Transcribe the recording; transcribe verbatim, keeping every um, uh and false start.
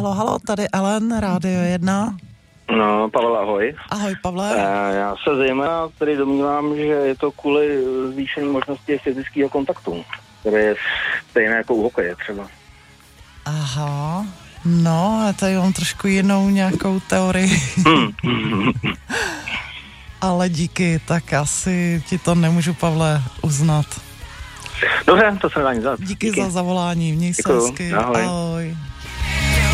halo, halo, tady Ellen, Rádio jedna. No, Pavel, ahoj. Ahoj, Pavle. E, já se zejména tady domnívám, že je to kvůli zvýšení možnosti fyzického kontaktu, které je stejné jako u hokeje třeba. Aha, no, já tady mám trošku jinou nějakou teorii. Ale díky, tak asi ti to nemůžu, Pavle, uznat. Dobře, to se nedá nic dát. Díky, díky za zavolání, měj se hezky. Ahoj. Ahoj.